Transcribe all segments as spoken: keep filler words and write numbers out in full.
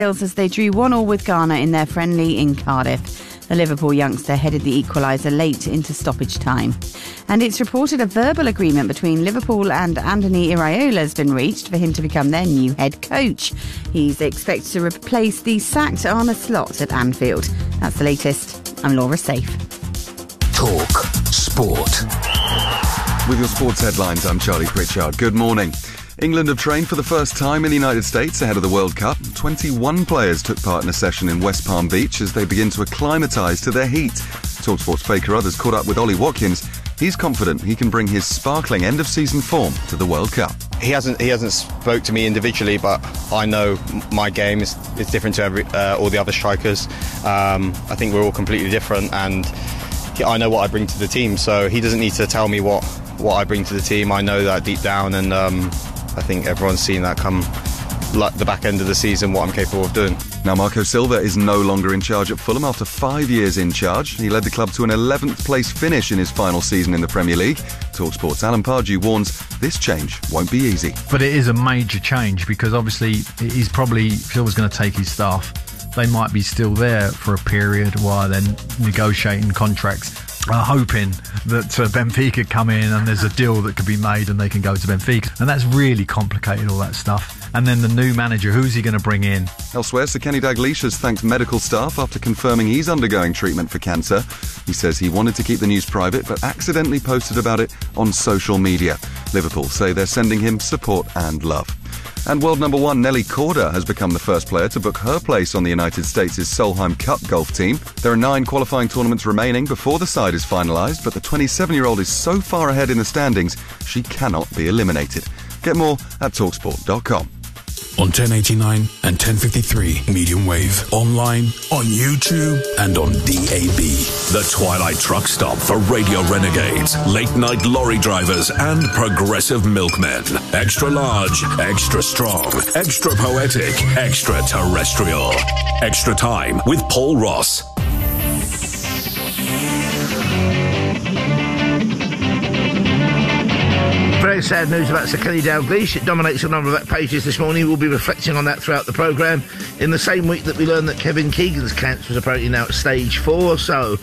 As they drew one all with Ghana in their friendly in Cardiff. The Liverpool youngster headed the equaliser late into stoppage time. And it's reported a verbal agreement between Liverpool and Anthony Iraola has been reached for him to become their new head coach. He's expected to replace the sacked Arne Slot at Anfield. That's the latest. I'm Laura Safe. Talk Sport. With your sports headlines, I'm Charlie Pritchard. Good morning. England have trained for the first time in the United States ahead of the World Cup. twenty-one players took part in a session in West Palm Beach as they begin to acclimatise to their heat. TalkSport's Faye Carruthers caught up with Ollie Watkins. He's confident he can bring his sparkling end-of-season form to the World Cup. He hasn't he hasn't spoke to me individually, but I know my game is, is different to every uh, all the other strikers. Um, I think we're all completely different, and I know what I bring to the team, so he doesn't need to tell me what, what I bring to the team. I know that deep down, and um, I think everyone's seen that come like the back end of the season, what I'm capable of doing. Now, Marco Silva is no longer in charge at Fulham after five years in charge. He led the club to an eleventh place finish in his final season in the Premier League. TalkSport's Alan Pardew warns this change won't be easy. But it is a major change because obviously he's probably, Silva's going to take his staff. They might be still there for a period while they're negotiating contracts. Uh, hoping that uh, Benfica come in and there's a deal that could be made and they can go to Benfica, and that's really complicated, all that stuff. And then the new manager, who's he going to bring in? Elsewhere, Sir Kenny Dalglish has thanked medical staff after confirming he's undergoing treatment for cancer. He says he wanted to keep the news private but accidentally posted about it on social media. Liverpool say they're sending him support and love. And world number one Nelly Korda has become the first player to book her place on the United States' Solheim Cup golf team. There are nine qualifying tournaments remaining before the side is finalised, but the twenty-seven-year-old is so far ahead in the standings, she cannot be eliminated. Get more at talksport dot com. On ten eighty-nine and ten fifty-three medium wave, online, on YouTube and on D A B. The Twilight Truck Stop for Radio Renegades, late night lorry drivers and progressive milkmen. Extra large, extra strong, extra poetic, extra terrestrial. Extra time with Paul Ross. Very sad news about Sir Kenny Dalglish. It dominates a number of pages this morning. We'll be reflecting on that throughout the programme. In the same week that we learned that Kevin Keegan's cancer is apparently now at stage four, so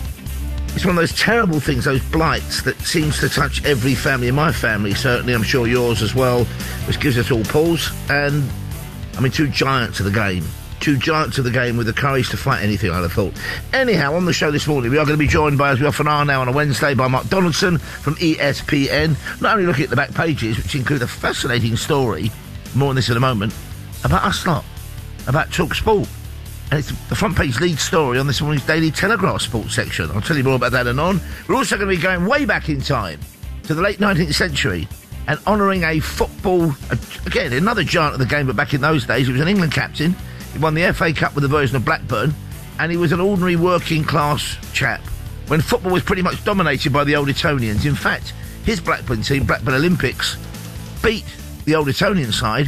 it's one of those terrible things, those blights that seems to touch every family. In my family, certainly, I'm sure yours as well, which gives us all pause. And, I mean, two giants of the game. Two giants of the game with the courage to fight anything, I'd have thought. Anyhow, on the show this morning, we are going to be joined by, as we often are now on a Wednesday, by Mark Donaldson from E S P N. Not only looking at the back pages, which include a fascinating story, more on this in a moment, about us lot, about Talk Sport. And it's the front page lead story on this morning's Daily Telegraph sports section. I'll tell you more about that and on. We're also going to be going way back in time to the late nineteenth century and honouring a football, again, another giant of the game, but back in those days, he was an England captain. He won the F A Cup with a version of Blackburn, and he was an ordinary working-class chap when football was pretty much dominated by the Old Etonians. In fact, his Blackburn team, Blackburn Olympics, beat the Old Etonian side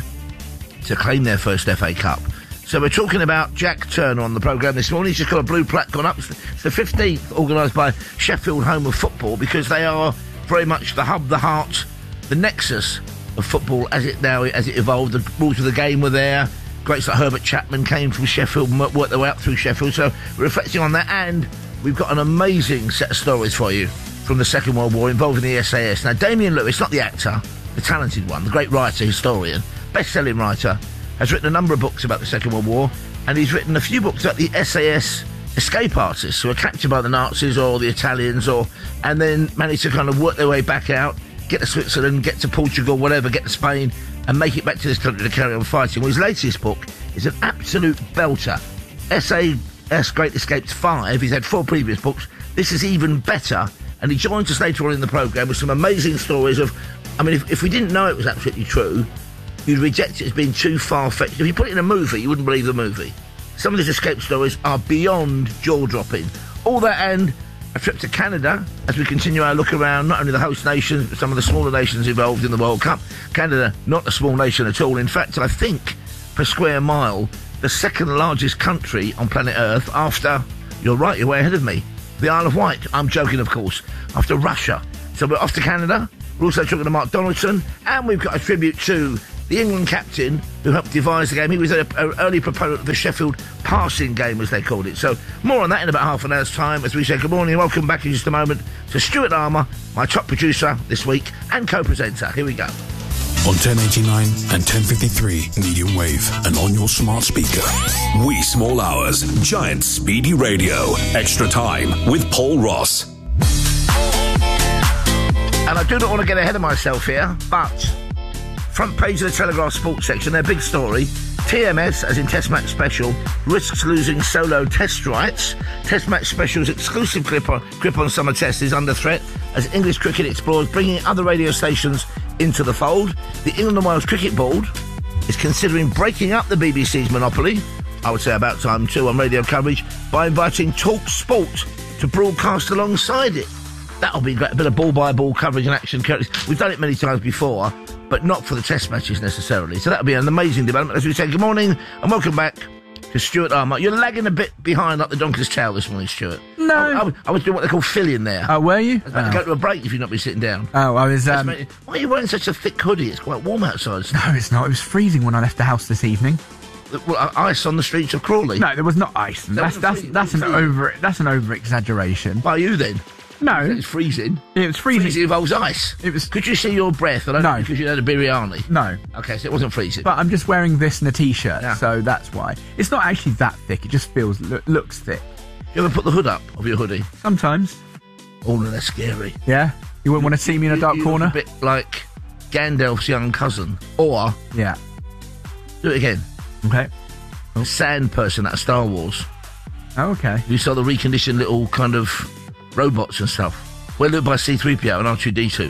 to claim their first F A Cup. So we're talking about Jack Turner on the programme this morning. He's just got a blue plaque gone up. It's the fifteenth, organised by Sheffield Home of Football, because they are very much the hub, the heart, the nexus of football as it now as it evolved. The rules of the game were there. Greats like Herbert Chapman came from Sheffield and worked their way up through Sheffield. So we're reflecting on that, and we've got an amazing set of stories for you from the Second World War involving the S A S. Now, Damien Lewis, not the actor, the talented one, the great writer, historian, best-selling writer, has written a number of books about the Second World War, and he's written a few books about the S A S escape artists who were captured by the Nazis or the Italians, or and then managed to kind of work their way back out, get to Switzerland, get to Portugal, whatever, get to Spain, and make it back to this country to carry on fighting. Well, his latest book is an absolute belter. S A S Great Escapes five. He's had four previous books. This is even better. And he joins us later on in the programme with some amazing stories of... I mean, if, if we didn't know it was absolutely true, you'd reject it as being too far-fetched. If you put it in a movie, you wouldn't believe the movie. Some of these escape stories are beyond jaw-dropping. All that and a trip to Canada as we continue our look around not only the host nations, but some of the smaller nations involved in the World Cup. Canada, not a small nation at all. In fact, I think, per square mile, the second largest country on planet Earth after, you're right, you're way ahead of me, the Isle of Wight. I'm joking, of course, after Russia. So we're off to Canada. We're also talking to Mark Donaldson, and we've got a tribute to the England captain who helped devise the game. He was an early proponent of the Sheffield passing game, as they called it. So more on that in about half an hour's time as we say good morning and welcome back in just a moment to Stuart Armour, my top producer this week and co-presenter. Here we go. On ten eighty-nine and ten fifty-three medium wave and on your smart speaker. Wee Small Hours, Giant Speedy Radio. Extra time with Paul Ross. And I do not want to get ahead of myself here, but front page of the Telegraph Sports section, their big story, T M S, as in Test Match Special, risks losing solo test rights. Test Match Special's exclusive grip on, grip on summer tests is under threat as English cricket explores bringing other radio stations into the fold. The England and Wales Cricket Board is considering breaking up the B B C's monopoly, I would say about time too, on radio coverage, by inviting Talk Sport to broadcast alongside it. That'll be great. A bit of ball-by-ball coverage and action. We've done it many times before, but not for the test matches necessarily. So that'll be an amazing development. As we say, good morning and welcome back to Stuart Armour. You're lagging a bit behind like the donkey's tail this morning, Stuart. No. I, I, was, I was doing what they call filling there. Oh, were you? I was about oh. to go to a break if you'd not been sitting down. Oh, I was... Um... Why are you wearing such a thick hoodie? It's quite warm outside. No, it's not. It was freezing when I left the house this evening. Well, ice on the streets of Crawley? No, there was not ice. That's that's that's an over that's an over exaggeration. By you then? No, it's freezing. It was freezing. Freezing involves ice. It was. Could you see your breath? I don't no, know, because you had a biryani. No. Okay, so it wasn't freezing. But I'm just wearing this and a t-shirt, yeah. So that's why. It's not actually that thick. It just feels lo- looks thick. You ever put the hood up of your hoodie? Sometimes. Oh, no, that's scary. Yeah. You wouldn't want to see me in a dark you, corner. A bit like Gandalf's young cousin, or yeah. Do it again. Okay. Oh. Sand person out of Star Wars. Oh, okay. You saw the reconditioned little kind of robots and stuff. We're looked by C three P O and R two D two.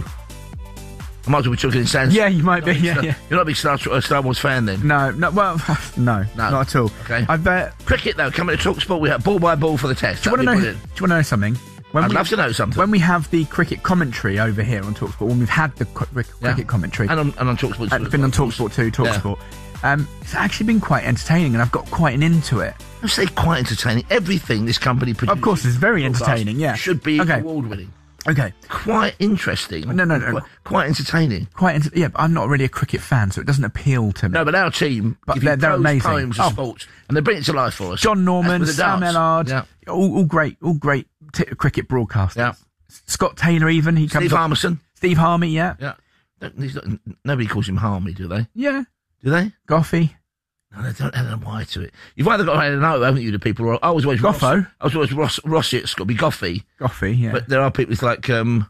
I might as well be talking in sand. Yeah, you might be. Yeah, Star, yeah. You're not a big Star, uh, Star Wars fan then? No, no. Well, no, no, not at all. Okay. I bet cricket though. Coming to Talk Sport, we have ball by ball for the test. Do you want to know? Do you want to know something? When I'd we, love to know something. When we have the cricket commentary over here on TalkSport, when we've had the cr- cricket yeah. commentary, and on, and on TalkSport, and been on TalkSport too, TalkSport. Yeah. Um, it's actually been quite entertaining, and I've got quite an into it. I say quite entertaining. Everything this company produces, of course, is very entertaining. Yeah, should be okay. award-winning. Okay, quite interesting. No, no, no, quite, quite entertaining. Quite, enter- yeah. But I'm not really a cricket fan, so it doesn't appeal to me. No, but our team, but give they're, they're prose amazing. Poems oh. of sports, and they bring it to life for us. John Norman, Sam Ellard, yeah. all, all great, all great t- cricket broadcasters. Yeah. Scott Taylor, even he comes. Steve Harmison, Steve Harmy, yeah, yeah. He's not, nobody calls him Harmy, do they? Yeah, do they? Goffey. No, they don't add a Y to it. You've either got to add an O, haven't you, to people? Or I was always Goffo. Ross, I was always Ross, Rossi. It's got to be Goffey. Goffey, yeah. But there are people with like um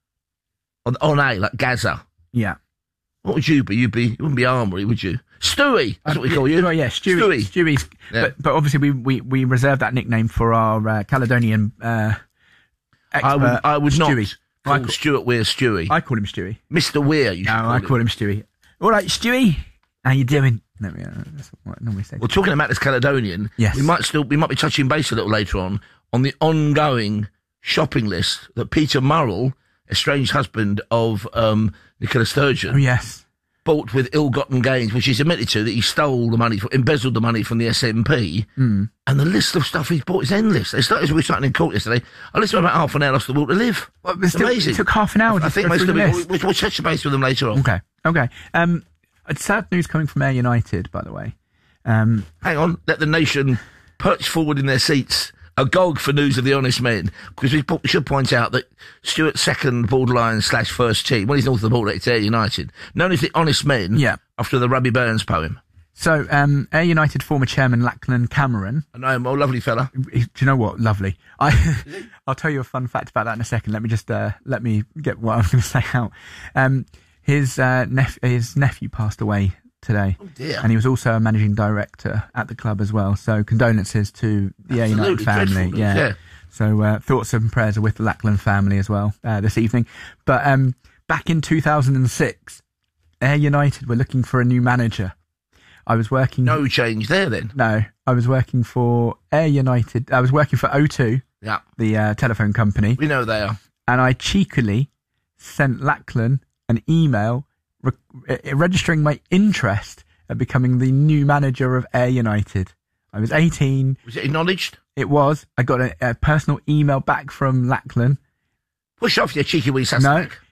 on, on A, like Gaza. Yeah. What would you be? You'd be. You wouldn't be Armory, would you? Stewie. That's what we call you. Oh yeah, Stewie. Stewie. Stewie's. Yeah. But but obviously we we we reserve that nickname for our uh, Caledonian uh, expert. I would. I would Stewie. not. Call call, Stuart Weir Stewie. I call him Stewie. Mister Weir, you should No, call I him. call him Stewie. All right, Stewie. How you doing? No, yeah, that's what I normally say. Well, talking about this Caledonian, yes. we might still we might be touching base a little later on on the ongoing shopping list that Peter Murrell, estranged husband of um, Nicola Sturgeon, oh yes, bought with ill-gotten gains, which he's admitted to that he stole the money, embezzled the money from the S N P, mm. and the list of stuff he's bought is endless. They started, we were starting in court yesterday. I listened to about half an hour, lost the will to live. Well, it's still, amazing. It took half an hour. I, I think most of it. We'll, we'll touch base with them later on. Okay, okay. Um, it's sad news coming from Air United, by the way. Um, Hang on, let the nation perch forward in their seats, agog for news of the honest men, because we should point out that Stuart's second borderline slash first team, well, he's north of the border, it's Air United, known as the honest men, yeah. after the Robbie Burns poem. So, um, Air United former chairman Lachlan Cameron. I know him, oh, lovely fella. Do you know what? Lovely. I, I'll tell you a fun fact about that in a second. Let me just, uh, let me get what I was going to say out. Um, his, uh, nep- his nephew passed away today. Oh dear. And he was also a managing director at the club as well. So condolences to the Air United family. Yeah. yeah. So, uh, thoughts and prayers are with the Lachlan family as well, uh, this evening. But, um, back in two thousand six, Air United were looking for a new manager. I was working... No change there, then? No. I was working for Air United. I was working for O two, yeah. the uh, telephone company. We know they are. And I cheekily sent Lachlan an email re- uh, registering my interest at becoming the new manager of Air United. I was eighteen. Was it acknowledged? It was. I got a, a personal email back from Lachlan. Push off, your cheeky wee suspect. No.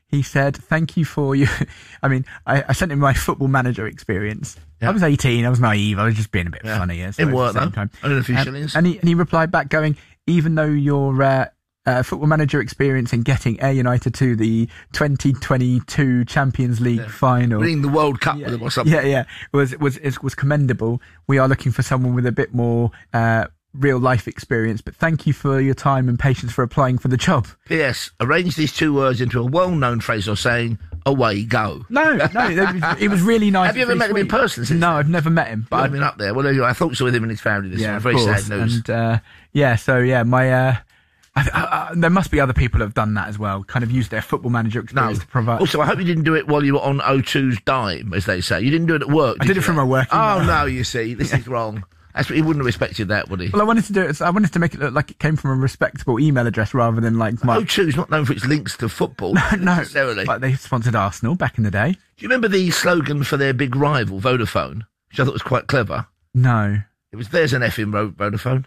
he said, thank you for your... I mean, I, I sent him my Football Manager experience. Yeah. I was eighteen, I was naive, I was just being a bit Yeah. funny. Yeah, so It at the worked, same though. time. I don't know if you Um, shillings. and, he, and he replied back going, even though your uh, uh, Football Manager experience in getting Ayr United to the twenty twenty-two Champions League final... Winning the World Cup yeah, with them or something. Yeah, yeah, was, was, was, was commendable. We are looking for someone with a bit more... Uh, real life experience, but thank you for your time and patience for applying for the job. P S. Arrange these two words into a well-known phrase or saying, away go. No, no, it was, it was really nice. Have you ever very met him in sweet. person since No, then? I've never met him, But but I've been up there. Well, anyway, I thought so with him and his family this yeah, morning. of Very course. sad news. And uh, yeah, so yeah, my uh, I, I, I, there must be other people who have done that as well. Kind of used their Football Manager No. experience to provide. Also, I hope you didn't do it while you were on O two's dime, as they say. You didn't do it at work. I did you? it from my work Oh, email. no, you see. This is wrong. That's what, he wouldn't have respected that, would he? Well, I wanted to do it. I wanted to make it look like it came from a respectable email address rather than like my. O two's not known for its links to football, no, necessarily. but they sponsored Arsenal back in the day. Do you remember the slogan for their big rival, Vodafone, which I thought was quite clever? No. It was, there's an F in Ro- Vodafone.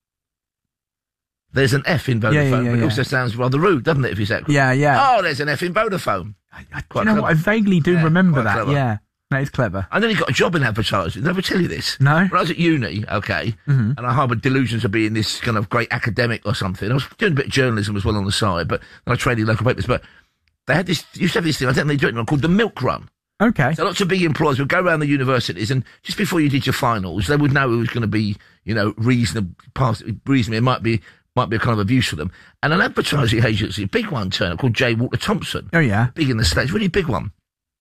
There's an F in Vodafone, Yeah, yeah, yeah, but it yeah. also sounds rather rude, doesn't it, if you say it? Yeah, yeah. Oh, there's an F in Vodafone. I, I, do quite you know clever. what? I vaguely do Yeah, remember quite that. clever. Yeah, that is clever. I nearly got a job in advertising. Did I ever tell you this? No. When I was at uni, okay, Mhm. and I harboured delusions of being this kind of great academic or something. I was doing a bit of journalism as well on the side, but I traded local papers. But they had this, used to have this thing, I don't know if they do it now, called the milk run. Okay. So lots of big employers would go around the universities, and just before you did your finals, they would know who was going to be, you know, reasonable, past, reasonably, it might be, might be a kind of abuse for them. And an advertising agency, a big one turned up called J. Walter Thompson. Oh yeah. Big in the States, really big one.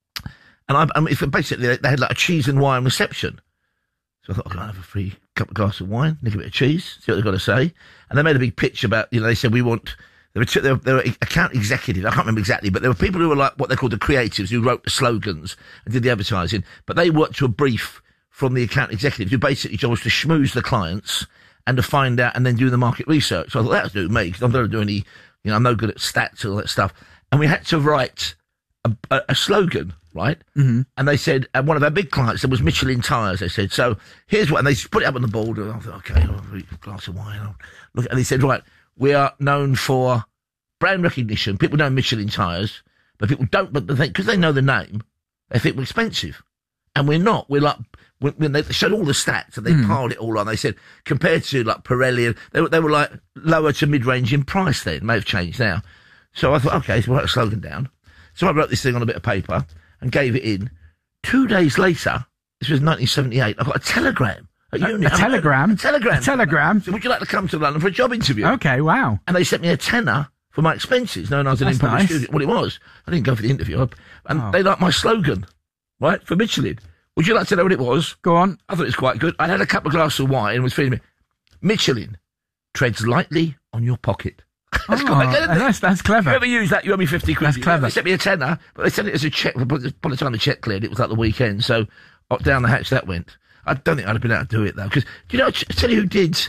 And I, I mean, if basically they, they had like a cheese and wine reception. So I thought, I'll have a free cup of glass of wine, nick a bit of cheese, see what they've got to say. And they made a big pitch about, you know, they said we want, there were, two, there were, there were account executives, I can't remember exactly, but there were people who were like what they called the creatives, who wrote the slogans and did the advertising, but they worked to a brief from the account executives who basically job was to schmooze the clients and to find out and then do the market research. So I thought, that would do me, because I'm not doing any, you know, I'm no good at stats and all that stuff. And we had to write a, a, a slogan, right? Mm-hmm. And they said, and one of our big clients, there was Michelin Tires, they said, so here's what, and they put it up on the board, and I thought, okay, I'll read a glass of wine. I'll look, and they said, right, we are known for brand recognition. People know Michelin Tires, but people don't, but they, because they know the name, they think we're expensive. And we're not. We're like, when, when they showed all the stats and they mm. piled it all on, they said, compared to like Pirelli, they were, they were like lower to mid-range in price then. It may have changed now. So I thought, okay, so we'll write a slogan down. So I wrote this thing on a bit of paper and gave it in. Two days later, this was nineteen seventy-eight, I got a telegram at A, uni. a telegram? A telegram. A telegram? So would you like to come to London for a job interview? Okay, wow. And they sent me a tenner for my expenses, knowing I was an That's in-public nice. student. Well, it was. I didn't go for the interview. And Oh. they liked my slogan, right, for Michelin. Would you like to know what it was? Go on. I thought it was quite good. I had a couple of glasses of wine and was feeding me. Michelin treads lightly on your pocket. That's Oh, quite good, isn't it? that's, that's clever. If you ever use that, you owe me fifty quid. That's clever. They sent me a tenner, but they sent it as a check. By the time the check cleared, it was like the weekend. So up down the hatch that went. I don't think I'd have been able to do it, though. Because, do you know, I'll tell you who did,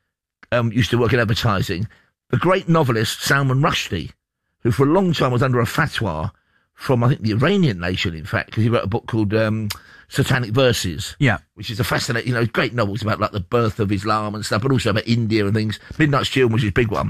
um, used to work in advertising? The great novelist Salman Rushdie, who for a long time was under a fatwa from, I think, the Iranian nation, in fact, because he wrote a book called um, Satanic Verses. Yeah. Which is a fascinating, you know, great novels about, like, the birth of Islam and stuff, but also about India and things. Midnight's Children was his big one.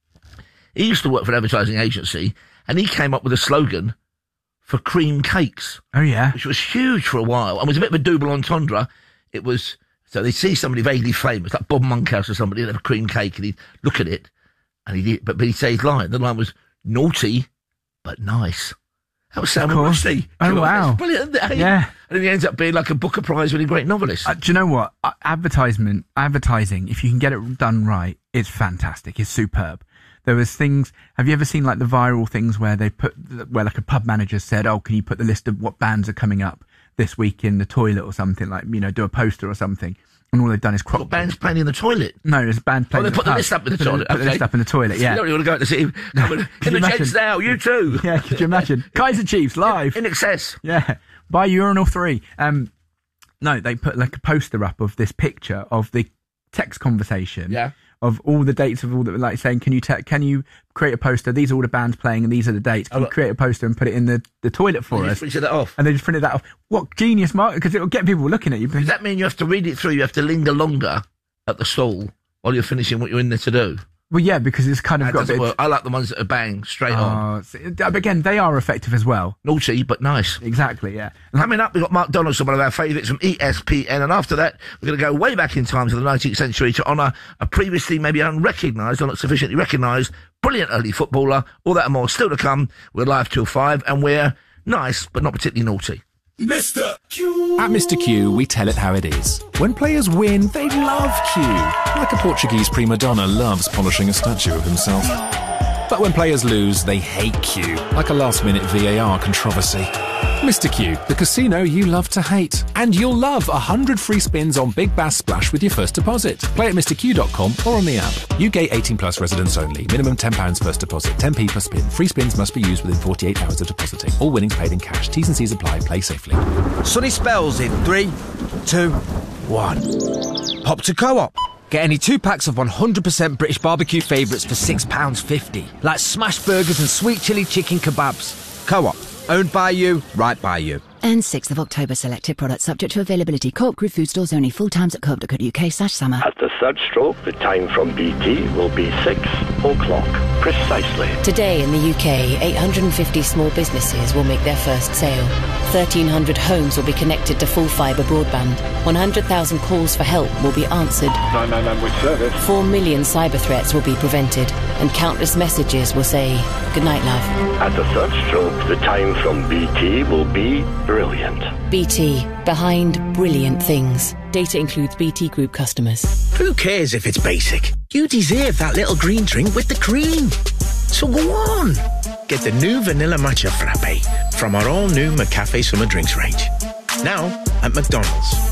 He used to work for an advertising agency, and he came up with a slogan for cream cakes, Oh, yeah. which was huge for a while, and was a bit of a double entendre. It was, so they'd see somebody vaguely famous, like Bob Monkhouse or somebody, and have a cream cake, and he'd look at it, and he'd, but, but he'd say his line. The line was, naughty, but nice. That was Salman course. Rushdie. Oh, Come on, wow. that's brilliant, isn't it? Yeah. And then he ends up being like a Booker Prize winning great novelist. Uh, do you know what? Uh, advertisement, advertising, if you can get it done right, it's fantastic. It's superb. There was things, have you ever seen like the viral things where they put, where like a pub manager said, oh, can you put the list of what bands are coming up this week in the toilet or something, like, you know, do a poster or something. And all they've done is crop. What band's playing in the toilet? No, there's a band playing Oh, they in put the pub. list up in the Put toilet, Put the okay. list up in the toilet, yeah. You don't really want to go out to see him. Come on, Could in you the Jets imagine? now, you too. Yeah, could you imagine? Kaiser Chiefs live. In excess. Yeah, buy urinal three. Um, no, they put like a poster up of this picture of the text conversation. Yeah. Of all the dates of all the, like saying, can you te- can you create a poster? These are all the bands playing, and these are the dates. Can Oh, you look. create a poster and put it in the, the toilet for You us? just printed that off. And they just printed that off. What genius, Mark? Because it'll get people looking at you. Does that mean you have to read it through? You have to linger longer at the stall while you're finishing what you're in there to do? Well, yeah, because it's kind of That got a doesn't bit... work. I like the ones that are bang, straight on. Oh, see, again, they are effective as well. Naughty, but nice. Exactly, yeah. Coming up, we've got Mark Donaldson, one of our favourites from E S P N, and after that, we're going to go way back in time to the nineteenth century to honour a previously maybe unrecognised or not sufficiently recognised brilliant early footballer. All that and more still to come. We're live till five, and we're nice, but not particularly naughty. Mister Q. At Mister Q, we tell it how it is. When players win, they love Q. Like a Portuguese prima donna loves polishing a statue of himself. But when players lose, they hate Q. Like a last-minute V A R controversy. Mister Q, the casino you love to hate. And you'll love one hundred free spins on Big Bass Splash with your first deposit. Play at mister q dot com or on the app. U K eighteen plus residents only. Minimum ten pounds first deposit. ten p per spin. Free spins must be used within forty-eight hours of depositing. All winnings paid in cash. T's and C's apply. Play safely. Sunny spells in three, two, one. Pop to Co-op. Get any two packs of one hundred percent British barbecue favourites for six pounds fifty. Like smash burgers and sweet chilli chicken kebabs. Co-op. Owned by you, right by you. And sixth of October, selected products subject to availability. Co-op Group Food Stores only. Full times at co op dot co dot uk slash summer. At the third stroke, the time from B T will be six o'clock, precisely. Today in the U K, eight hundred fifty small businesses will make their first sale. thirteen hundred homes will be connected to full fibre broadband. one hundred thousand calls for help will be answered. nine nine nine with service. four million cyber threats will be prevented. And countless messages will say, good night, love. At the third stroke, the time from B T will be brilliant. B T, behind brilliant things. Data includes B T Group customers. Who cares if it's basic? You deserve that little green drink with the cream. So go on. Get the new Vanilla Matcha Frappe from our all-new McCafe Summer Drinks range. Now at McDonald's.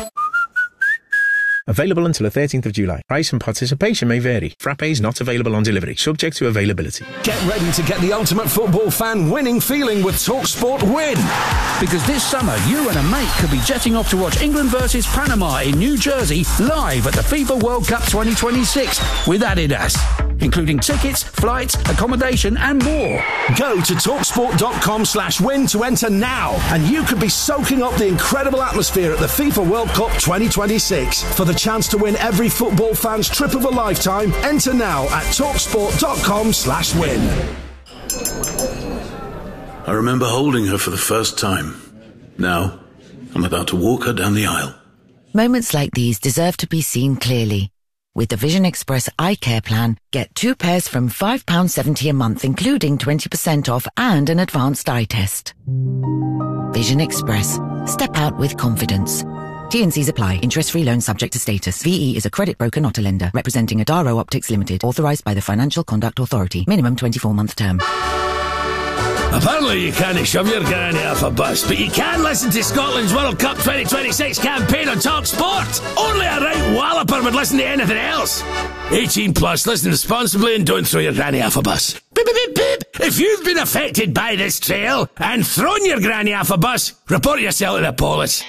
Available until the thirteenth of July. Price and participation may vary. Frappes not available on delivery. Subject to availability. Get ready to get the ultimate football fan winning feeling with TalkSport Win. Because this summer, you and a mate could be jetting off to watch England versus Panama in New Jersey live at the FIFA World Cup twenty twenty-six with Adidas. Including tickets, flights, accommodation and more. Go to talksport.com slash win to enter now. And you could be soaking up the incredible atmosphere at the FIFA World Cup twenty twenty-six. For the chance to win every football fan's trip of a lifetime, enter now at talksport.com slash win. I remember holding her for the first time. Now, I'm about to walk her down the aisle. Moments like these deserve to be seen clearly. With the Vision Express Eye Care Plan, get two pairs from five pounds seventy a month, including twenty percent off and an advanced eye test. Vision Express. Step out with confidence. T and C's apply. Interest-free loan subject to status. V E is a credit broker, not a lender. Representing Adaro Optics Limited. Authorised by the Financial Conduct Authority. Minimum twenty-four month term. Apparently you can't shove your granny off a bus, but you can listen to Scotland's World Cup twenty twenty-six campaign on Talk Sport. Only a right walloper would listen to anything else. eighteen plus, listen responsibly and don't throw your granny off a bus. Beep, beep, beep, beep. If you've been affected by this trail and thrown your granny off a bus, report yourself to the police.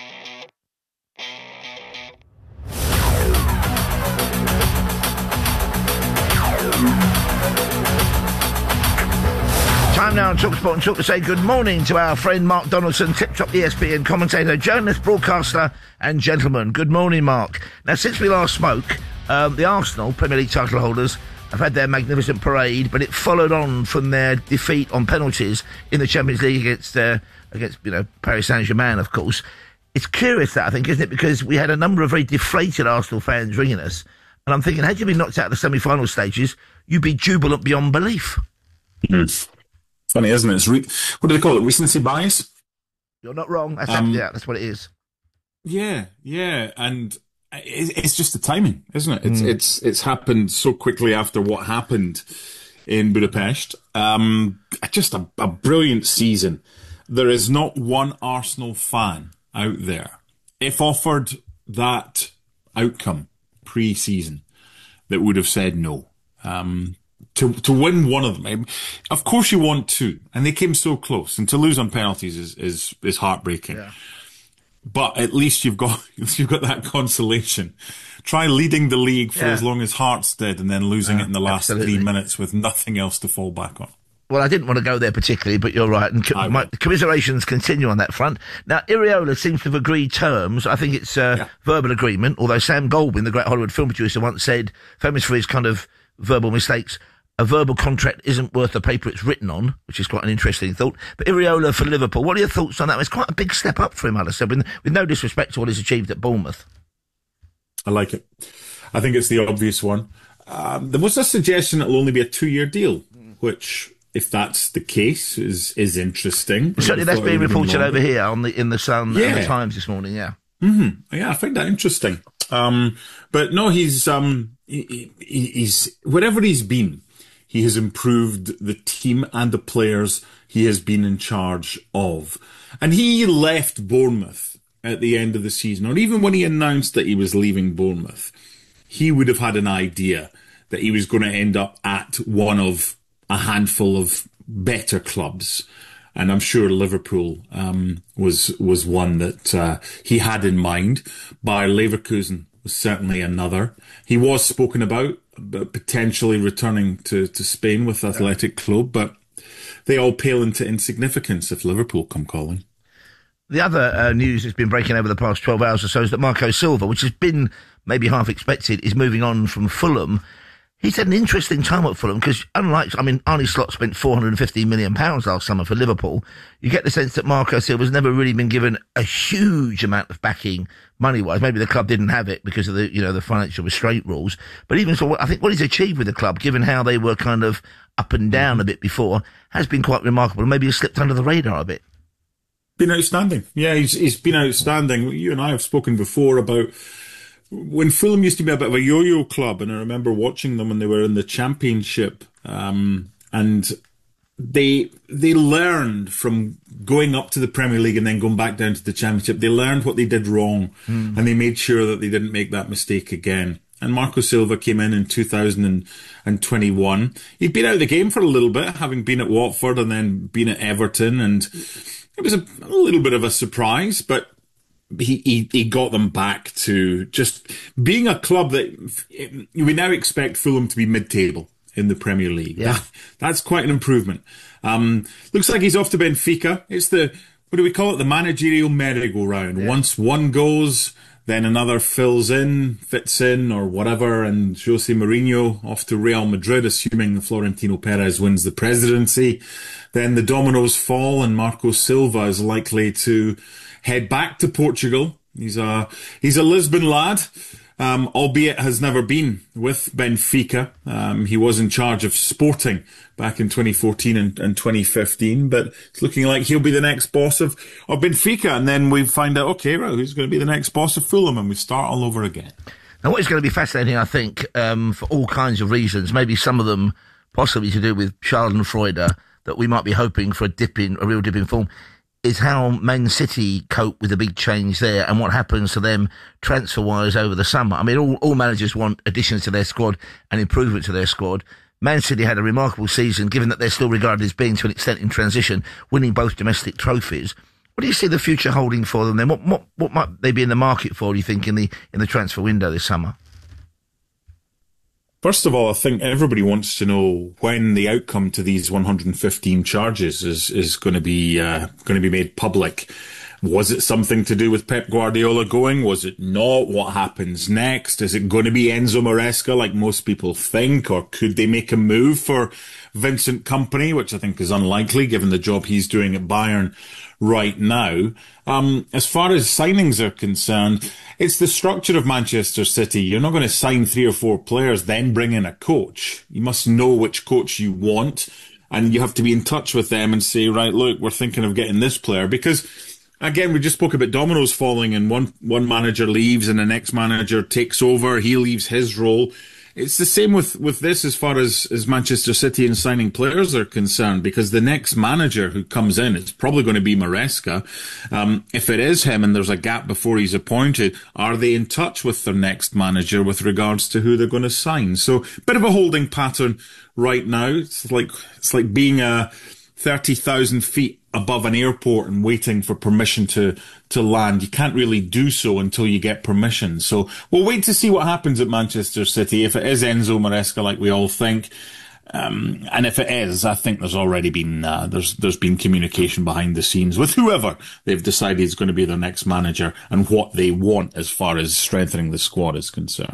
Time now on TalkSport and Talk to say good morning to our friend Mark Donaldson, tip-top E S P N commentator, journalist, broadcaster and gentleman. Good morning, Mark. Now, since we last spoke, um, the Arsenal Premier League title holders have had their magnificent parade, but it followed on from their defeat on penalties in the Champions League against, uh, against you know, Paris Saint-Germain, of course. It's curious that, I think, isn't it? Because we had a number of very deflated Arsenal fans ringing us, and I'm thinking, had you been knocked out of the semi-final stages, you'd be jubilant beyond belief. Mm. Funny, isn't it? It's re- what do they call it? Recency bias? You're not wrong. That's, um, yeah, that's what it is. Yeah, yeah. And it's just the timing, isn't it? It's, mm. it's, it's happened so quickly after what happened in Budapest. Um, just a, a brilliant season. There is not one Arsenal fan out there, if offered that outcome pre-season, that would have said no. Um, To to win one of them, of course you want two, and they came so close. And to lose on penalties is is, is heartbreaking. Yeah. But at least you've got you've got that consolation. Try leading the league for yeah. as long as Hearts did, and then losing yeah, it in the last absolutely. three minutes with nothing else to fall back on. Well, I didn't want to go there particularly, but you're right. And co- my commiserations continue on that front. Now, Iraola seems to have agreed terms. I think it's a yeah. verbal agreement, although Sam Goldwyn, the great Hollywood film producer, once said, famous for his kind of verbal mistakes. A verbal contract isn't worth the paper it's written on, which is quite an interesting thought. But Iraola for Liverpool, what are your thoughts on that? It's quite a big step up for him, I'd have said, with, with no disrespect to what he's achieved at Bournemouth. I like it. I think it's the obvious one. Um, there was a suggestion it'll only be a two-year deal, which, if that's the case, is is interesting. Certainly that's being reported over here on the in the Sun yeah. and the Times this morning, yeah. Mm-hmm. Yeah, I find that interesting. Um, but no, he's, um, he, he, he's, wherever he's been, he has improved the team and the players he has been in charge of. And he left Bournemouth at the end of the season, or even when he announced that he was leaving Bournemouth, he would have had an idea that he was going to end up at one of a handful of better clubs. And I'm sure Liverpool um, was was one that uh, he had in mind. Bayer Leverkusen was certainly another. He was spoken about, about potentially returning to, to Spain with Athletic Club, but they all pale into insignificance if Liverpool come calling. The other uh, news that's been breaking over the past twelve hours or so is that Marco Silva, which has been maybe half expected, is moving on from Fulham. He's had an interesting time at Fulham because, unlike, I mean, Arne Slot spent four hundred fifteen million pounds last summer for Liverpool. You get the sense that Marco Silva's never really been given a huge amount of backing money-wise. Maybe the club didn't have it because of the, you know, the financial restraint rules. But even so, I think what he's achieved with the club, given how they were kind of up and down a bit before, has been quite remarkable. Maybe he's slipped under the radar a bit. Been outstanding. Yeah, he's, he's been outstanding. You and I have spoken before about when Fulham used to be a bit of a yo-yo club, and I remember watching them when they were in the Championship, um, and they they learned from going up to the Premier League and then going back down to the Championship. They learned what they did wrong, mm. and they made sure that they didn't make that mistake again. And Marco Silva came in in two thousand twenty-one. He'd been out of the game for a little bit, having been at Watford and then been at Everton, and it was a, a little bit of a surprise, but He, he he got them back to just being a club that we now expect Fulham to be mid-table in the Premier League. Yeah. That, that's quite an improvement. Um, looks like he's off to Benfica. It's the, what do we call it? The managerial merry-go-round. Yeah. Once one goes, then another fills in, fits in, or whatever, and Jose Mourinho off to Real Madrid, assuming Florentino Perez wins the presidency. Then the dominoes fall, and Marco Silva is likely to head back to Portugal. He's a he's a Lisbon lad, um, albeit has never been with Benfica. Um, he was in charge of Sporting back in twenty fourteen and, and twenty fifteen, but it's looking like he'll be the next boss of, of Benfica. And then we find out, okay, right, who's going to be the next boss of Fulham, and we start all over again. Now, what is going to be fascinating, I think, um, for all kinds of reasons, maybe some of them possibly to do with Schadenfreude, that we might be hoping for a dip in, a real dip in form, is how Man City cope with the big change there and what happens to them transfer-wise over the summer. I mean, all, all managers want additions to their squad and improvement to their squad. Man City had a remarkable season, given that they're still regarded as being, to an extent, in transition, winning both domestic trophies. What do you see the future holding for them then? What, what, what might they be in the market for, do you think, in the, in the transfer window this summer? First of all, I think everybody wants to know when the outcome to these one hundred fifteen charges is is going to be uh, going to be made public. Was it something to do with Pep Guardiola going? Was it not? What happens next? Is it going to be Enzo Maresca like most people think, or could they make a move for Vincent Kompany, which I think is unlikely given the job he's doing at Bayern right now? Um, as far as signings are concerned, it's the structure of Manchester City. You're not going to sign three or four players, then bring in a coach. You must know which coach you want, and you have to be in touch with them and say, right, look, we're thinking of getting this player. Because, again, we just spoke about dominoes falling, and one, one manager leaves and the next manager takes over. He leaves his role. It's the same with, with this as far as, as Manchester City and signing players are concerned, because the next manager who comes in, it's probably going to be Maresca. Um, if it is him and there's a gap before he's appointed, are they in touch with their next manager with regards to who they're going to sign? So, bit of a holding pattern right now. It's like, it's like being a thirty thousand feet above an airport and waiting for permission to, to land. You can't really do so until you get permission. So we'll wait to see what happens at Manchester City. If it is Enzo Maresca, like we all think, um, and if it is, I think there's already been, uh, there's, there's been communication behind the scenes with whoever they've decided is going to be their next manager and what they want as far as strengthening the squad is concerned.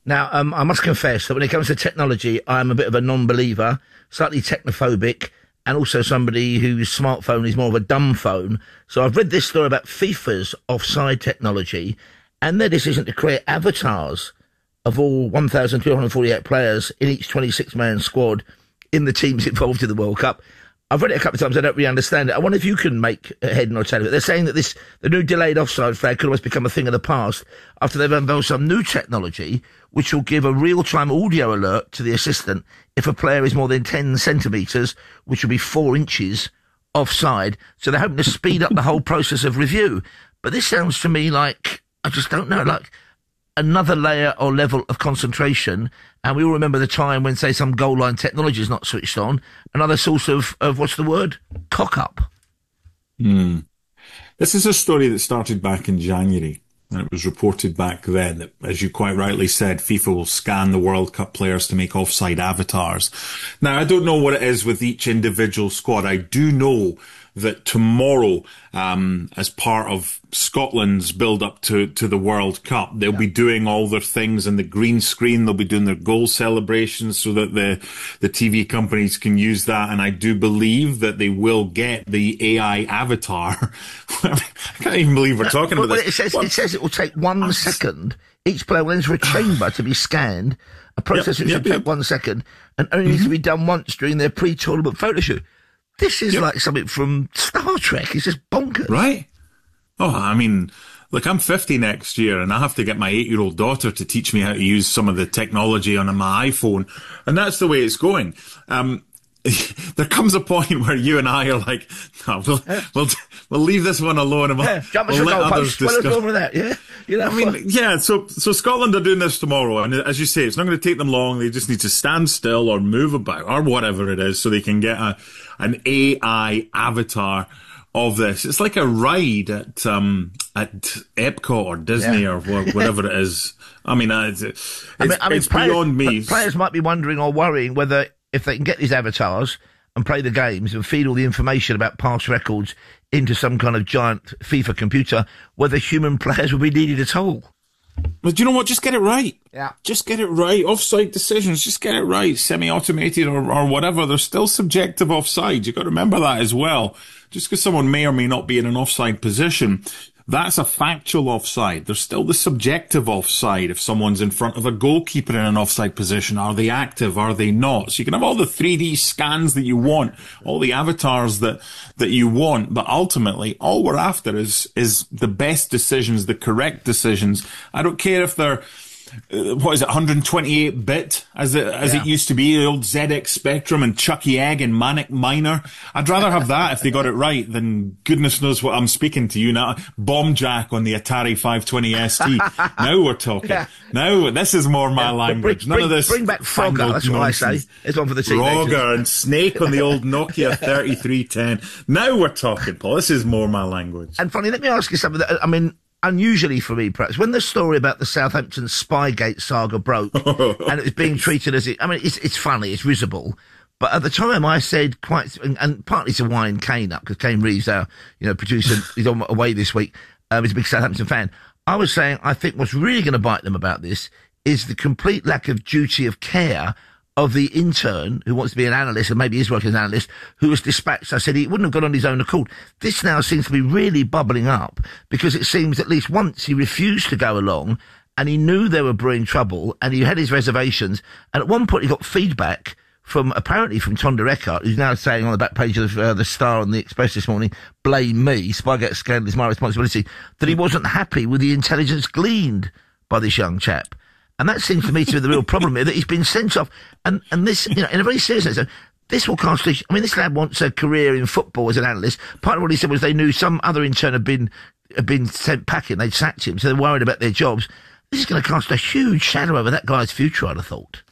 Now, um, I must confess that when it comes to technology, I'm a bit of a non-believer, slightly technophobic, and also somebody whose smartphone is more of a dumb phone. So I've read this story about FIFA's offside technology and their decision to create avatars of all one thousand two hundred forty-eight players in each twenty-six man squad in the teams involved in the World Cup. I've read it a couple of times. I don't really understand it. I wonder if you can make a head or tail of it. They're saying that this, the new delayed offside flag could almost become a thing of the past after they've unveiled some new technology which will give a real-time audio alert to the assistant if a player is more than ten centimetres, which will be four inches offside. So they're hoping to speed up the whole process of review. But this sounds to me like, I just don't know, like another layer or level of concentration. And we all remember the time when, say, some goal line technology is not switched on. Another source of, of what's the word? Cock-up. Hmm. This is a story that started back in January. And it was reported back then that, as you quite rightly said, FIFA will scan the World Cup players to make offside avatars. Now, I don't know what it is with each individual squad. I do know that tomorrow, um, as part of Scotland's build-up to, to the World Cup, they'll yeah. be doing all their things in the green screen. They'll be doing their goal celebrations so that the, the T V companies can use that. And I do believe that they will get the A I avatar. I can't even believe we're talking well, about well, this. It says, it says it will take one I'm second. Each player will enter a chamber to be scanned. A process yep, which yep, should take yep. one second and only mm-hmm. needs to be done once during their pre-tournament photo shoot. This is yep. like something from Star Trek. It's just bonkers. Right? Oh, I mean, look, I'm fifty next year and I have to get my eight-year-old daughter to teach me how to use some of the technology on my iPhone. And that's the way it's going. Um, there comes a point where you and I are like, no, we'll, yeah. we'll, we'll leave this one alone. And we'll, yeah, jump we'll let others discuss. Well, with that, yeah? You know, I mean, yeah, so, so Scotland are doing this tomorrow. And as you say, it's not going to take them long. They just need to stand still or move about or whatever it is so they can get a, an A I avatar of this. It's like a ride at, um, at Epcot or Disney yeah. or whatever it is. I mean, it's, it's, I mean, I mean, it's players, beyond me. Players might be wondering or worrying whether if they can get these avatars and play the games and feed all the information about past records into some kind of giant FIFA computer, whether human players will be needed at all. But do you know what? Just get it right. Yeah. Just get it right. Offside decisions, just get it right. Semi-automated or, or whatever. There's still subjective offside. You've got to remember that as well. Just because someone may or may not be in an offside position, that's a factual offside. There's still the subjective offside. If someone's in front of a goalkeeper in an offside position, are they active? Are they not? So you can have all the three D scans that you want, all the avatars that, that you want, but ultimately all we're after is, is the best decisions, the correct decisions. I don't care if they're, Uh, what is it, one twenty-eight bit, as it as yeah. it used to be, the old Z X Spectrum and Chucky Egg and Manic Miner. I'd rather have that if they got it right than goodness knows what I'm speaking to you now. Bomb Jack on the Atari five twenty S T. Now we're talking. Yeah. Now, this is more my yeah, language. Bring, None bring, of this. Bring back Frogger, that's what nonsense. I say. It's one for the teenagers. Frogger and Snake on the old Nokia thirty-three ten. Now we're talking, Paul. This is more my language. And funny, let me ask you something that, I mean, unusually for me, perhaps, when the story about the Southampton Spygate saga broke and it was being treated as it, I mean, it's, it's funny, it's risible, but at the time I said quite, and, and partly to wind Kane up, because Kane Reeves, our, you know, producer, he's on away this week, um, he's a big Southampton fan. I was saying, I think what's really going to bite them about this is the complete lack of duty of care of the intern who wants to be an analyst and maybe is working as an analyst who was dispatched. I said he wouldn't have gone on his own accord. This now seems to be really bubbling up because it seems at least once he refused to go along and he knew they were brewing trouble and he had his reservations. And at one point he got feedback from, apparently from Tonda Eckhart, who's now saying on the back page of uh, the Star and the Express this morning, blame me, Spygate scandal is my responsibility, that he wasn't happy with the intelligence gleaned by this young chap. And that seems to me to be the real problem here, that he's been sent off. And, and this, you know, in a very serious sense, this will cast a, I mean, this lad wants a career in football as an analyst. Part of what he said was they knew some other intern had been, had been sent packing. They'd sacked him, so they're worried about their jobs. This is going to cast a huge shadow over that guy's future, I'd have thought.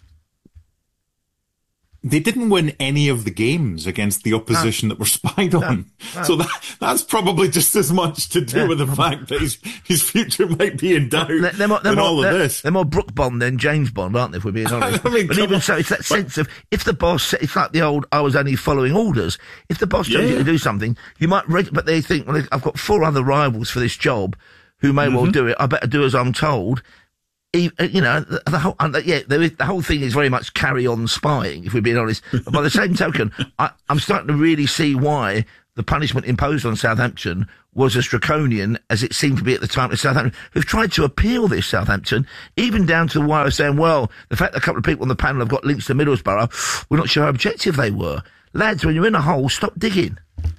They didn't win any of the games against the opposition no. that were spied on. No. No. So that, that's probably just as much to do yeah. with the fact that his, his future might be in doubt they're, they're more, they're than more, all of this. They're more Brooke Bond than James Bond, aren't they, if we're being honest? I mean, but even on. so, it's that sense of, if the boss, it's like the old, I was only following orders. If the boss tells yeah. you to do something, you might, read, but they think, well, I've got four other rivals for this job who may mm-hmm. well do it. I better do as I'm told. you know, the, the whole, uh, yeah, there is, the whole thing is very much carry on spying, if we're being honest. But by the same token, I, I'm starting to really see why the punishment imposed on Southampton was as draconian as it seemed to be at the time at Southampton. Who've tried to appeal this, Southampton, even down to the wire of saying, well, the fact that a couple of people on the panel have got links to Middlesbrough, we're not sure how objective they were. Lads, when you're in a hole, stop digging.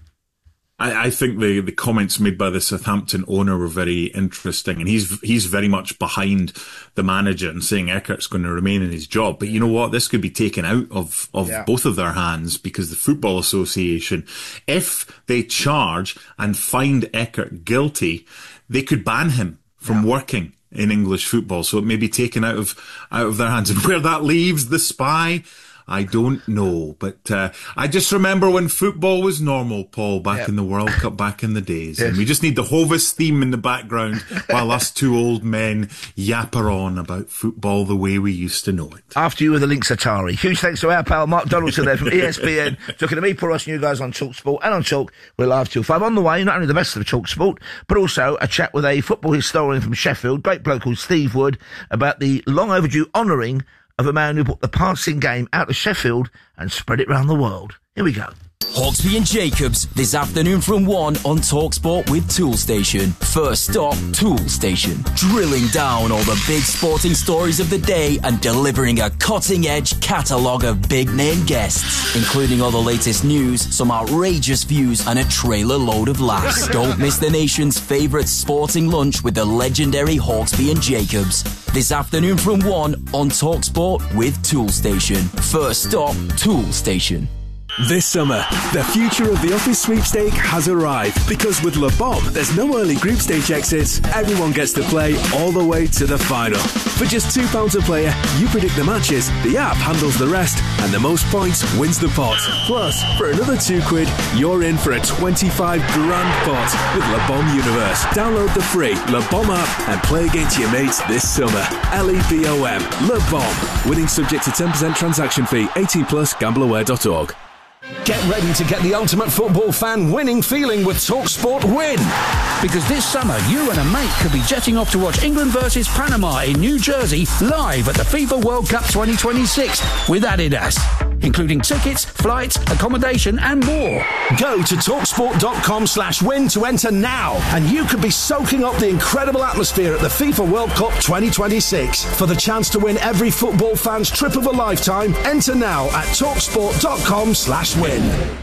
I, I think the, the comments made by the Southampton owner were very interesting, and he's he's very much behind the manager and saying Eckert's going to remain in his job. But you know what? This could be taken out of, of yeah. both of their hands, because the Football Association, if they charge and find Eckert guilty, they could ban him from yeah. working in English football. So it may be taken out of out of their hands. And where that leaves the Spy, I don't know, but uh, I just remember when football was normal, Paul, back yep. in the World Cup, back in the days. Yes. And we just need the Hovis theme in the background while us two old men yapper on about football the way we used to know it. After you with the Lynx Atari. Huge thanks to our pal Mark Donaldson there from E S P N, talking to me, Paul Ross, and you guys on Talk Sport and on Talk. We're live till five. On the way, not only the best of Talk Sport, but also a chat with a football historian from Sheffield, great bloke called Steve Wood, about the long overdue honouring of a man who brought the passing game out of Sheffield and spread it around the world. Here we go. Hawksby and Jacobs this afternoon from one on TalkSport with Tool Station. First stop, Tool Station. Drilling down all the big sporting stories of the day and delivering a cutting-edge catalogue of big-name guests, including all the latest news, some outrageous views, and a trailer load of laughs. Don't miss the nation's favourite sporting lunch with the legendary Hawksby and Jacobs. This afternoon from one on TalkSport with Tool Station. First stop, Tool Station. This summer, the future of the office sweepstake has arrived, because with Le Bon, there's no early group stage exits. Everyone gets to play all the way to the final. For just two pounds a player, you predict the matches, the app handles the rest, and the most points wins the pot. Plus, for another two quid, you're in for a twenty-five grand pot with Le Bon Universe. Download the free Le Bon app and play against your mates this summer. L E B O M, Le Bon. Winning subject to ten percent transaction fee. eighteen plus, gamble aware dot org. Get ready to get the ultimate football fan winning feeling with TalkSport Win. Because this summer, you and a mate could be jetting off to watch England versus Panama in New Jersey live at the FIFA World Cup twenty twenty-six with Adidas, including tickets, flights, accommodation and more. Go to talksport.com slash win to enter now, and you could be soaking up the incredible atmosphere at the FIFA World Cup twenty twenty-six. For the chance to win every football fan's trip of a lifetime, enter now at talksport.com slash win.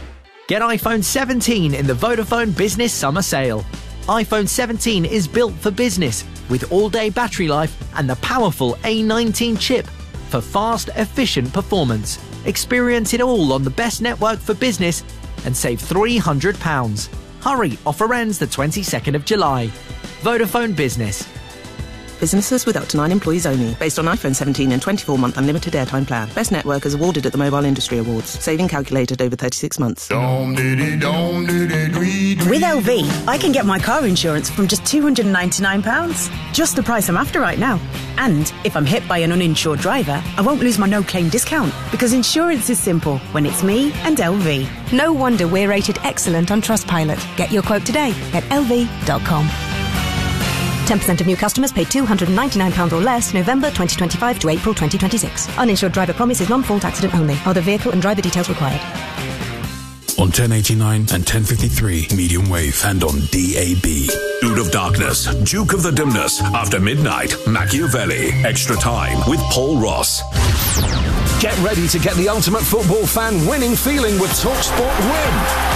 Get iPhone seventeen in the Vodafone Business Summer Sale. iPhone seventeen is built for business with all-day battery life and the powerful A nineteen chip for fast, efficient performance. Experience it all on the best network for business and save three hundred pounds. Hurry, offer ends the twenty-second of July. Vodafone Business. Businesses with up to nine employees only. Based on iPhone seventeen and twenty-four month unlimited airtime plan. Best network is awarded at the Mobile Industry Awards. Saving calculated over thirty-six months. With L V, I can get my car insurance from just two hundred ninety-nine pounds. Just the price I'm after right now. And if I'm hit by an uninsured driver, I won't lose my no-claim discount. Because insurance is simple when it's me and L V. No wonder we're rated excellent on Trustpilot. Get your quote today at L V dot com. ten percent of new customers pay two hundred ninety-nine pounds or less November twenty twenty-five to April twenty twenty-six. Uninsured driver promise is non-fault accident only. Other vehicle and driver details required. On ten eighty-nine and ten fifty-three medium wave, and on D A B. Dude of Darkness, Duke of the Dimness, After Midnight, Machiavelli, Extra Time with Paul Ross. Get ready to get the ultimate football fan winning feeling with TalkSport Win.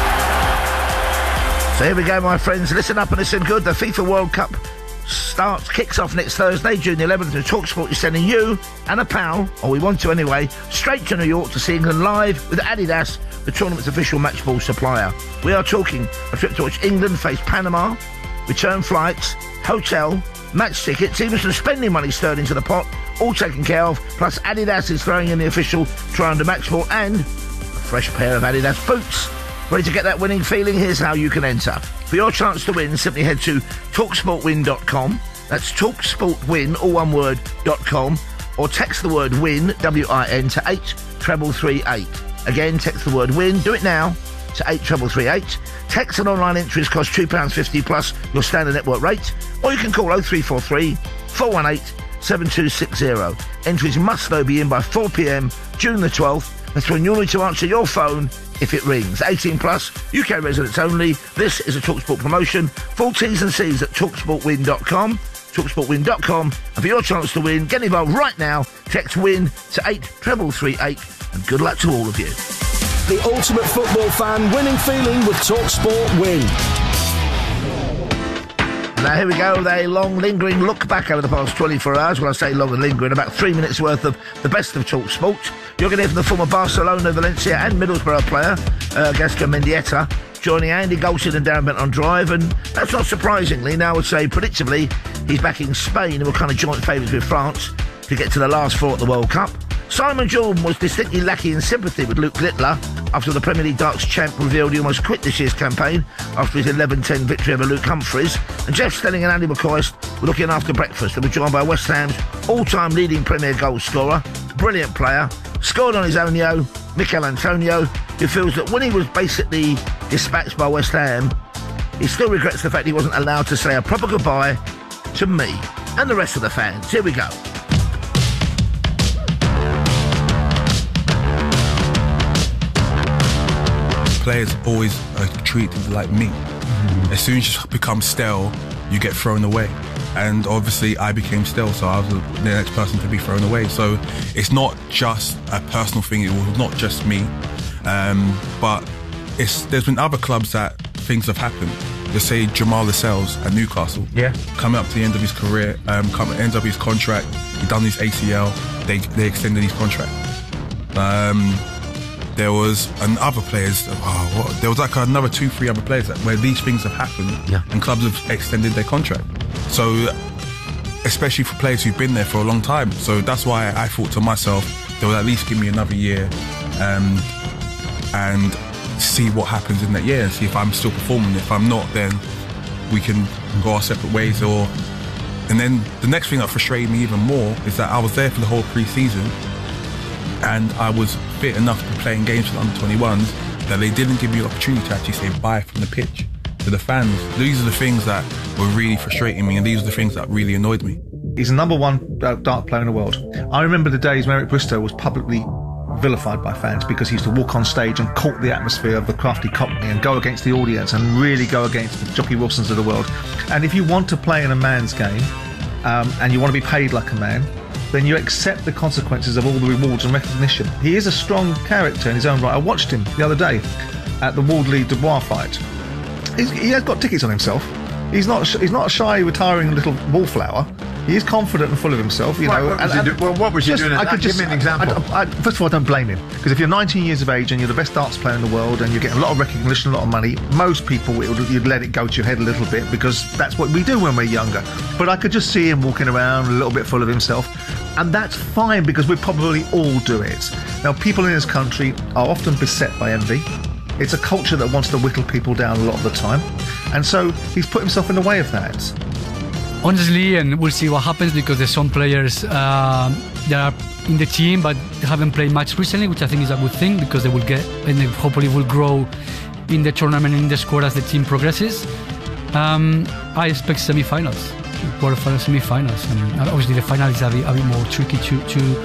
So here we go, my friends. Listen up and listen good. The FIFA World Cup starts, kicks off next Thursday, June the eleventh, and TalkSport is sending you and a pal, or we want to anyway, straight to New York to see England live with Adidas, the tournament's official match ball supplier. We are talking a trip to watch England face Panama, return flights, hotel, match tickets, even some spending money stirred into the pot, all taken care of, plus Adidas is throwing in the official try under match ball and a fresh pair of Adidas boots. Ready to get that winning feeling? Here's how you can enter. For your chance to win, simply head to talk sport win dot com. That's talksportwin, all one word, dot com. Or text the word WIN, W I N, to eight three three eight. Again, text the word WIN, do it now, to eight three three eight. Text and online entries cost two pounds fifty plus your standard network rate. Or you can call oh three four three, four one eight, seven two six zero. Entries must though be in by four p.m. June the twelfth. That's when you'll need to answer your phone if it rings. eighteen plus, U K residents only. This is a TalkSport promotion. Full T's and C's at talk sport win dot com. talk sport win dot com. And for your chance to win, get involved right now. Text WIN to eight three three eight. And good luck to all of you. The ultimate football fan winning feeling with TalkSport Win. Now here we go, a long lingering look back over the past twenty-four hours. When I say long and lingering, about three minutes worth of the best of Talk Sport. You're going to hear from the former Barcelona, Valencia and Middlesbrough player, uh, Gaston Mendieta, joining Andy Goldson and Darren Bent on drive, and that's not surprisingly. Now I would say, predictably, he's backing Spain, who were kind of joint favourites with France, to get to the last four at the World Cup. Simon Jordan was distinctly lacking in sympathy with Luke Littler after the Premier League darts champ revealed he almost quit this year's campaign after his eleven ten victory over Luke Humphries. And Jeff Stelling and Andy McCoist were looking after breakfast and were joined by West Ham's all-time leading Premier goal scorer, brilliant player, scored on his own yo, Mikel Antonio, who feels that when he was basically dispatched by West Ham, he still regrets the fact he wasn't allowed to say a proper goodbye to me and the rest of the fans. Here we go. Players always are treated like meat. Mm-hmm. As soon as you become stale, you get thrown away. And obviously I became stale, so I was the next person to be thrown away. So it's not just a personal thing, it was not just me. Um, but it's there's been other clubs that things have happened. Let's say Jamal Lascelles at Newcastle. Yeah. Coming up to the end of his career, um, coming end of his contract, he done his A C L, they they extended his contract. Um, There was another players. Oh, what? There was like another two, three other players that, where these things have happened, yeah. and clubs have extended their contract. So, especially for players who've been there for a long time. So that's why I thought to myself, they will at least give me another year, um, and see what happens in that year, and see if I'm still performing. If I'm not, then we can go our separate ways. Or, and then the next thing that frustrated me even more is that I was there for the whole pre-season. And I was fit enough to be playing games for the under twenty-ones that they didn't give me the opportunity to actually say bye from the pitch to the fans. These are the things that were really frustrating me, and these are the things that really annoyed me. He's the number one uh, dart player in the world. I remember the days when Eric Bristow was publicly vilified by fans because he used to walk on stage and court the atmosphere of the crafty Cockney and go against the audience and really go against the Jockey Wilsons of the world. And if you want to play in a man's game, um, and you want to be paid like a man, then you accept the consequences of all the rewards and recognition. He is a strong character in his own right. I watched him the other day at the Wardley-Dubois fight. He's, he has got tickets on himself. He's not he's not a shy, retiring little wallflower. He is confident and full of himself, you right, know. What was and, he do- well, what was he just, doing? I could Give just, me an example. I, I, first of all, I don't blame him, because if you're nineteen years of age and you're the best darts player in the world and you're getting a lot of recognition, a lot of money, most people it would, you'd let it go to your head a little bit, because that's what we do when we're younger. But I could just see him walking around a little bit full of himself, and that's fine, because we probably all do it. Now, people in this country are often beset by envy. It's a culture that wants to whittle people down a lot of the time, and so he's put himself in the way of that. Honestly, and we'll see what happens, because there's some players uh, that are in the team but they haven't played much recently, which I think is a good thing, because they will get, and they hopefully will grow in the tournament and in the squad as the team progresses. Um, I expect semi-finals, quarterfinals, semi-finals. I mean, obviously the final is a bit, a bit more tricky to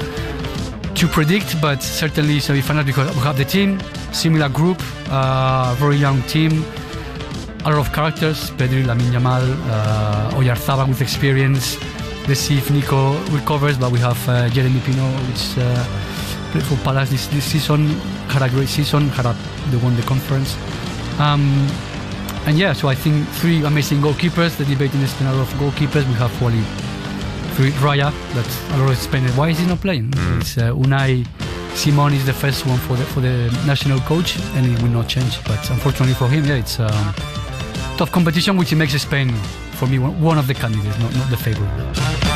to to predict, but certainly semi-finals, because we have the team, similar group, uh, very young team. A lot of characters, Pedri, Lamine Yamal, uh, Oyarzabal with experience. Let's see if Nico recovers, but we have uh, Jeremy Pino, which uh, played for Palace this, this season, had a great season, had a, they won the conference. Um, and yeah, so I think three amazing goalkeepers. The debate in Spain, a lot of goalkeepers. We have only three, Raya, that's a lot of Spain. Why is he not playing? Mm. It's uh, Unai Simon is the first one for the for the national coach, and it will not change. But unfortunately for him, yeah, it's um, tough competition, which makes Spain, for me, one of the candidates, not, not the favourite.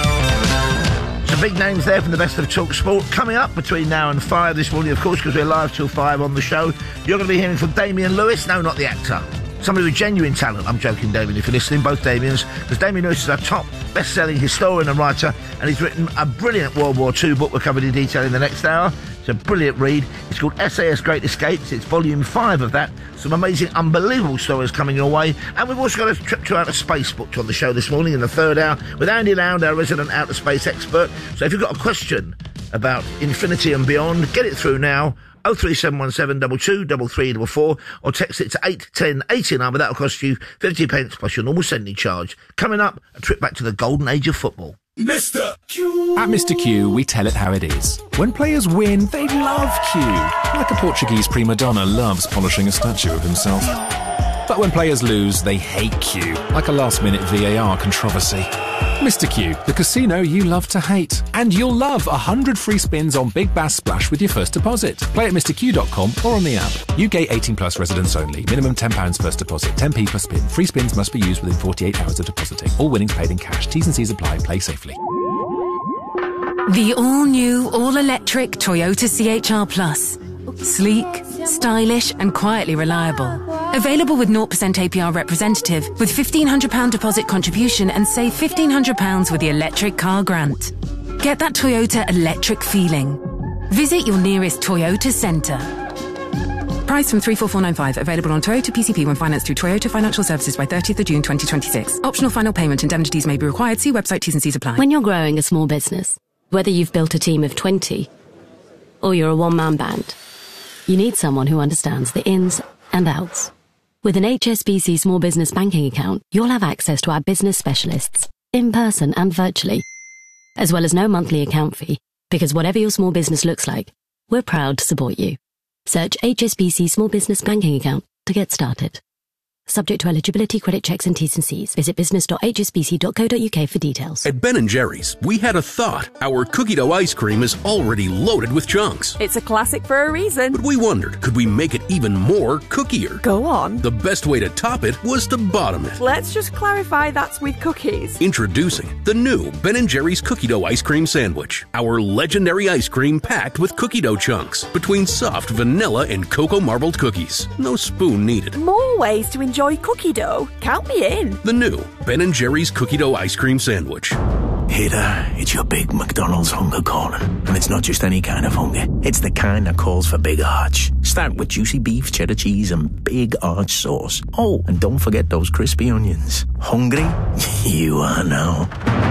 Some big names there from the best of Talk Sport. Coming up between now and five this morning, of course, because we're live till five on the show, you're going to be hearing from Damian Lewis. No, not the actor. somebody with genuine talent. I'm joking, Damien, if you're listening, both Damiens, because Damien Lewis is our top best-selling historian and writer, and he's written a brilliant World War Two book we're covered in detail in the next hour. It's a brilliant read. It's called S A S Great Escapes. It's volume five of that. Some amazing, unbelievable stories coming your way. And we've also got a trip to outer space booked on the show this morning in the third hour with Andy Lound, our resident outer space expert. So if you've got a question about infinity and beyond, get it through now. oh three seven one seven two two three three four four or text it to eight ten eighty-nine, but that'll cost you fifty pence plus your normal sending charge. Coming up, a trip back to the golden age of football. Mister Q. At Mister Q, we tell it how it is. When players win, they love Q. Like a Portuguese prima donna loves polishing a statue of himself. But when players lose, they hate Q. Like a last-minute V A R controversy. Mister Q, the casino you love to hate. And you'll love one hundred free spins on Big Bass Splash with your first deposit. Play at mister q dot com or on the app. U K eighteen plus residents only. Minimum ten pounds first deposit. ten p per spin. Free spins must be used within forty-eight hours of depositing. All winnings paid in cash. T's and C's apply. Play safely. The all-new, all-electric Toyota C H R Plus. Sleek, stylish and quietly reliable. Available with zero percent A P R representative with fifteen hundred pounds deposit contribution and save fifteen hundred pounds with the electric car grant. Get that Toyota electric feeling. Visit your nearest Toyota centre. Price from three four four nine five. Available on Toyota P C P when financed through Toyota Financial Services by thirtieth of June twenty twenty-six. Optional final payment indemnities may be required. See website T's and C's apply. When you're growing a small business, whether you've built a team of twenty or you're a one-man band, you need someone who understands the ins and outs. With an H S B C small business banking account, you'll have access to our business specialists, in person and virtually, as well as no monthly account fee, because whatever your small business looks like, we're proud to support you. Search H S B C Small Business Banking Account to get started. Subject to eligibility, credit checks and T's and C's. Visit business dot h s b c dot co dot u k for details. At Ben and Jerry's, we had a thought. Our cookie dough ice cream is already loaded with chunks. It's a classic for a reason. But we wondered, could we make it even more cookier? Go on. The best way to top it was to bottom it. Let's just clarify that's with cookies. Introducing the new Ben and Jerry's cookie dough ice cream sandwich. Our legendary ice cream packed with cookie dough chunks between soft vanilla and cocoa marbled cookies. No spoon needed. More ways to enjoy Enjoy cookie dough. Count me in. The new Ben and Jerry's cookie dough ice cream sandwich. Hey there, it's your big McDonald's hunger calling. And it's not just any kind of hunger. It's the kind that calls for big arch. Start with juicy beef, cheddar cheese and big arch sauce. Oh, and don't forget those crispy onions. Hungry? You are now.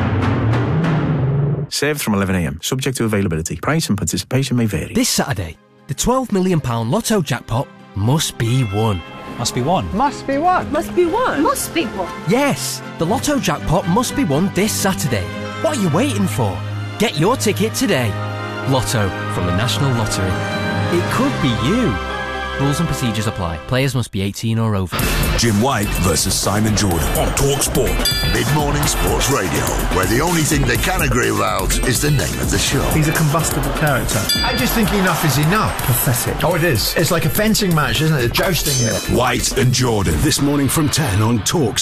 Served from eleven a m. Subject to availability. Price and participation may vary. This Saturday, the twelve million pounds Lotto jackpot must be won. Must be won. Must be won. Must be won. Must be won. Yes, the Lotto jackpot must be won this Saturday. What are you waiting for? Get your ticket today. Lotto from the National Lottery. It could be you. Rules and procedures apply. Players must be eighteen or over. Jim White versus Simon Jordan on TalkSport. Mid-morning sports radio, where the only thing they can agree about is the name of the show. He's a combustible character. I just think enough is enough. Pathetic. Oh, it is. It's like a fencing match, isn't it? A jousting. White and Jordan. This morning from ten on Talk